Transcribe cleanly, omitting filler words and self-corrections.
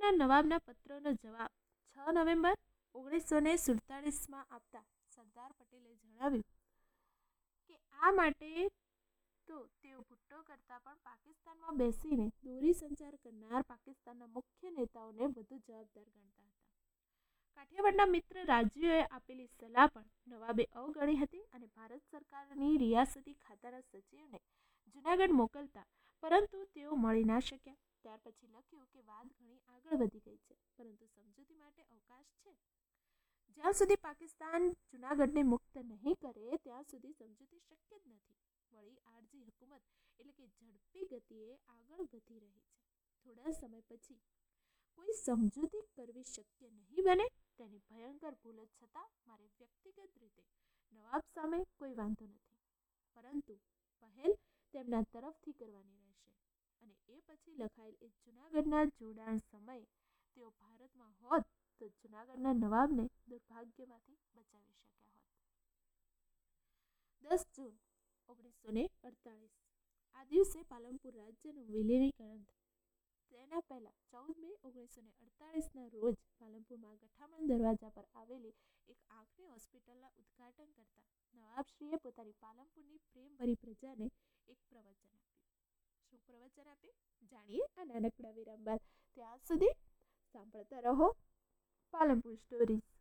જૂનાગઢના નવાબના પત્રનો જવાબ 6 નવેમ્બર 1947માં આપતા સરદાર પટેલે જણાવ્યું કે આ માટે તો તેઓ ભુટ્ટો કરતાં પણ પાકિસ્તાનમાં બેસીને દોરી સંચાર કરનાર પાકિસ્તાનના મુખ્ય નેતાઓને વધુ જવાબદાર ગણતા હતા. કાઠિયાવાડના મિત્ર રાજ્યોએ આપેલી સલાહ પણ નવાબે અવગણી હતી અને ભારત સરકારની રિયાસતી ખાતાના સચિવને જૂનાગઢ મોકલતા, પરંતુ તેઓ મળી ના શક્યા. ત્યાર પછી લખ્યું કે વાત ઘણી આગળ વધી ગઈ છે, પરંતુ સમજૂતી માટે અવકાશ છે. જ્યાં સુધી પાકિસ્તાન જૂનાગઢને મુક્ત નહીં કરે ત્યાં સુધી સમજૂતી શક્ય જ નથી. વળી આરજી હુકુમત એટલે કે ઝડપી ગતિએ આગળ વધી રહી છે. થોડા સમય પછી કોઈ સમજૂતી કરવી શક્ય નહીં બને તેની ભયંકર ભૂલ છતાં મારે વ્યક્તિગત રીતે નવાબ સામે કોઈ વાંધો નથી, પરંતુ પહેલ તેમના તરફથી કરવાની રહેશે. અને એ પછી લખાયેલ એ જૂનાગઢના જોડાણ સમયે તેઓ ભારતમાં હોત તો જૂનાગઢના નવાબને દુર્ભાગ્યમાંથી બચાવી શક્યા હોત. 10 જૂન 1948 આ દિવસે પાલનપુર રાજ્યનું વિલીનીકરણ થયું. તેના પહેલા 14 મે 1948ના રોજ પાલનપુરમાં ગઠામણ દરવાજા પર આવેલી એક આંખની હોસ્પિટલના ઉદ્ઘાટન કરતા નવાબશ્રીએ પોતાની પાલનપુરની પ્રેમભરી પ્રજાને એક પ્રવચન આપ્યું. શું પ્રવચન આપ્યું? જાણીએ આ નાનકડા વિરામ બાદ. ત્યાં સુધી સાંભળતા રહો પાલનપુર સ્ટોરીઝ.